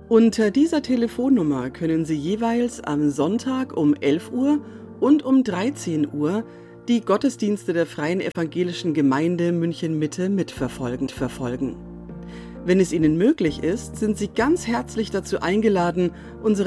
Unter dieser Telefonnummer können Sie jeweils am Sonntag um 11 Uhr und um 13 Uhr die Gottesdienste der Freien Evangelischen Gemeinde München-Mitte mitverfolgen. Wenn es Ihnen möglich ist, sind Sie ganz herzlich dazu eingeladen, unsere